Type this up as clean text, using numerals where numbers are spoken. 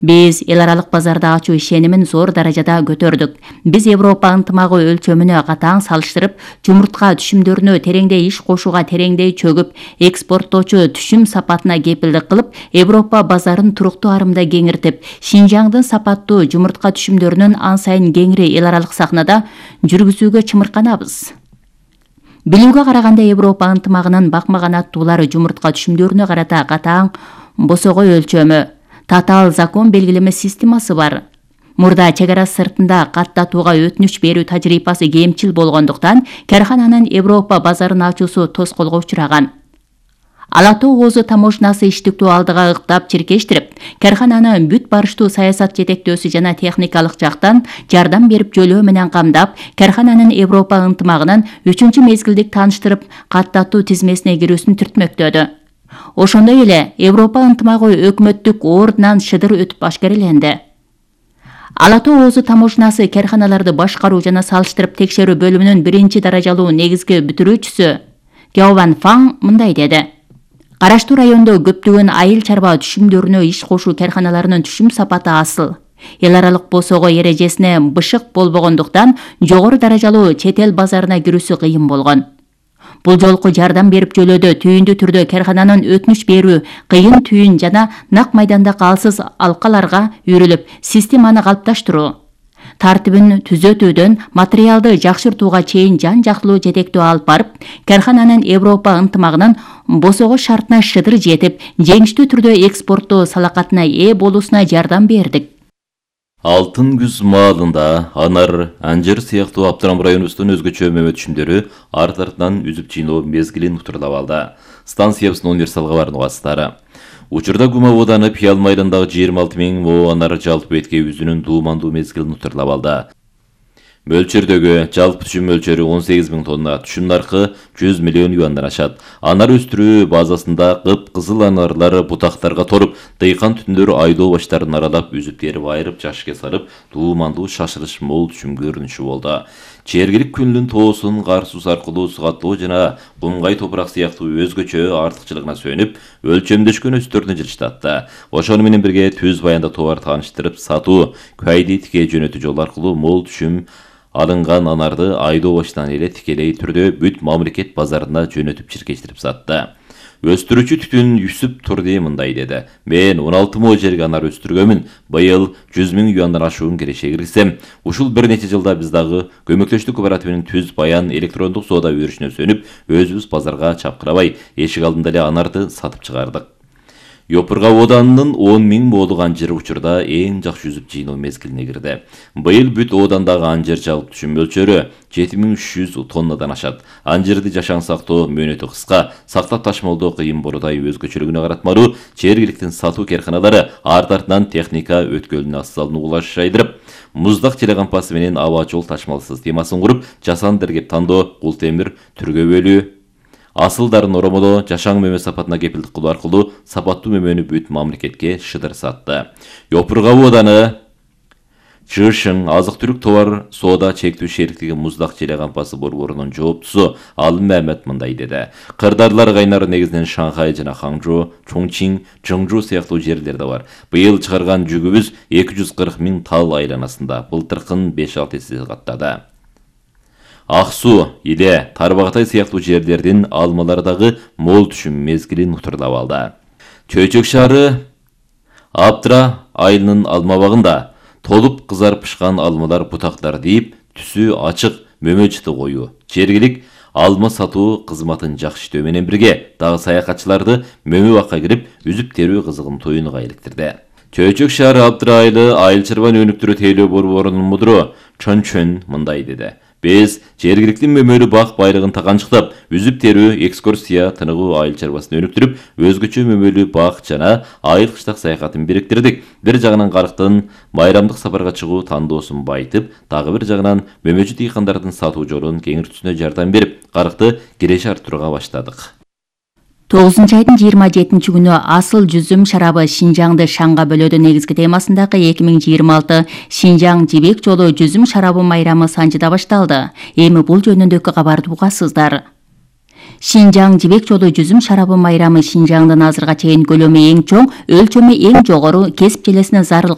Биз эл аралык базарда ачуу ишенимин зор даражада көтөрдүк. Биз Европа ынтымагы өлчөмүнө катаң салыштырып, жумуртка түшүмдөрүнө тереңдей иш кошууга тереңдей чөгүп, экспорттоочу түшүм сапатына кепилдик кылып, Европа базарын туруктуу арымда кеңиртип, Шинжаңдын сапаттуу жумуртка түшүмдөрүнүн ан сайын кеңири эл аралык сахнада жүргүзүүгө чымырканабыз. Билүүгө караганда Европа ынтымагынын бакмаган аттуулары жумуртка түшүмдөрүнө карата катаң босогой өлчөмү, татаал закон белгилеме системасы бар. Мурда чек ара сыртында каттатууга өтүнүч берүү тажрыйбасы кемчил болгондуктан, кархананын Европа базарын ачуусу тоскоолго учураган. Ала Тоо Оозу таможнасы иштиктүү алдыга ыктап чиркештирип, кархананы бүт барыштуу саясат жетектөөсү жана техникалык жактан жардам берип жөлөө менен камдап, кархананын Европа ынтымагынын 3 мезгилдик тааныштырып, каттатуу тизмесине кирүүсүн түртмөктөдү. Ошондой эле Европа ынтымагы өкмөттүк ордунан шыдыр өтүп ашкереленди. Ала Тоо Оозу таможнасы карханаларды башкаруу жана салыштырып текшерүү бөлүмүнүн 1-даражалуу негизги бүтүрүүчүсү Геован Фаң мындай деди. Караштуу райондо көптөгөн айыл чарба түшүмдөрүнө иш кошуу карханаларынын түшүм сапаты асыл. Эл аралык босого эрежесине бышык болбогондуктан, жогору даражалуу чет эл базарына кирүүсү кыйын болгон. Бул жолку жардам берип жөлөөдө түйүндүү түрдө кархананын өтүнүч берүү, кыйын түйүн жана нак майданда калсыз алкаларга үйрүлүп, системаны калыпташтыруу, тартибин түзөтүүдөн материалды жакшыртууга чейин жан-жактылуу жетектөө алып барып, кархананын Европа ынтымагынын босого шартына шыдыр жетип, жеңиштүү түрдө экспорттоо салакатына ээ болуусуна жардам бердик. Алтын күз маалында анар, анжыр сыяктуу Абдрам районубуздун өзгөчө мөмө түшүмдөрү артынан үзүп жыйноо мезгилин утурлап алды. Станциябыздын универсал кабарынын угасыздары. Учурда Гума ооданы Пиял майдандагы 26 000 мо анар жалпы бетке үзүнүн дуумандуу мезгилин утурлап алды. Мөлчөрдөгү жалпы түшүм мөлчөрү 18 000 тонна, түшүм наркы 100 миллион юандан ашат. Анар өстүрүү базасында кып-кызыл анарлар бутактарга торуп, дыйкан түтүндөр айдоо баштарын аралап, үзүп терип айырып, жашке сарып, дуумандуу шашылыш мол түшүм көрүнүшү болду. Чергилик күнүнүн тоосун кар сус аркылуу сугаттоо жана кумгай топурак сыяктуу өзгөчө артыкчылыгына сүйөнүп, өлчөмдөшкөн өстөрүнө жылыштатты. Ошону менен бирге түз баянда товар тааныштырып сатуу, кайди тике жөнөтүү жол аркылуу мол түшүм алынган анарды айдоо башынан эле тикелей түрдө бүт мамлекет базарына жөнөтүп чиркештирип сатты. Өстүрүүчү түтүн Юсуп Турди мындай деди. Мен 16 мо жерге анар өстүргөмүн. Быйыл 100 000 юандан ашуун киреше киргизсем, ушул бир нече жылда биз дагы көмөктөштүк кооперативинин түз баян электрондук соода өрүшүнө сөнүп, өзүбүз базарга чапкырабай, эшик алдында эле анарды сатып чыгардык. Йопурга ооданынын 10 000 моолук анжыры учурда эң жакшы үзүп жыйноо мезгилине кирди. Быйыл бүт оодандагы анжыр жалпы түшүм мөлчөрү 7300 тоннадан ашат. Анжырды жашаң сактоо мөөнөтү кыска, сактап ташмоолдоо кыйын борудай өзгөчөлүгүнө каратмалуу жергиликтин сатуу карханалары арт-артынан техника өткөлүнө асалын угулаш жайдырып, муздак телекампасы менен аба жол ташмал системасын куруп, жасанды дергеп тандоо, кул темир, түргө бөлүү, асылдарын оромолоо, жашаң мөмө сапатына кепилдик кылуу аркылуу сапаттуу мөмөнү бүт мамлекетке шыдыр сатты. Йопурга ооданы Чышың азык-түлүк товар соода чектүү шериктиги муздак телекампасы борборунун жооптусу Алым Мамед мындай деди. Кырдаарлар кайнары негизинен Шанхай жана Ханчжоу, Чоңчин, Чыңжу сыяктуу жерлерде бар. Быйыл чыгарган жүгүбүз 240 000 тал айланасында, былтыркын 5-6 эсе каттады. Аксу, Иле, Тарбагатай сыяктуу жерлердин алмалары дагы мол түшүм мезгилин утурлап алды. Чөйчөк шаары Абдра айылынын алмабагында толуп кызарып пышкан алмалар бутактар дейип, түсү ачык мөмө жыты коюу. Жергилик алма сатуу кызматын жакшы иштөө менен бирге дагы саякатчыларды мөмө бакка кирип, үзүп терүү кызыгын тоюнуга иликтирди. Чөйчөк шаары Абдра айылы айыл чарба өнүктүрүү тейлөө борборунун мудуру Чончөн мындай деди. Биз жергиликтин мөмөлүү бак байлыгын таканчыктап, үзүп терүү, экскурсия, тыныгуу айыл чарбасын өнүктүрүп, өзгөчө мөмөлүү бак жана айыл кыштак саякатын бириктирдик. Бир жагынан карыктын майрамдык сапарга чыгуу тандоосун байытып, дагы бир жагынан мөмөчү дыйкандардын сатуу жолун кеңиртүүсүнө жардам берип, карыкты киреше арттырууга баштадык. 9-айдын 27 күнү асыл жүзүм шарабы Шинжаңды шаңга бөлөдү негизги темасындагы 2026 Шинжаң жибек жолу жүзүм шарабы майрамы санжыда башталды. Эми бул жөнүндөгү кабарды угасыздар. Шинжаң жибек жолу жүзүм шарабы майрамы Шинжаңдын азырга чейин көлөмү эң чоң, өлчөмү эң жогору, кесип желесине зарыл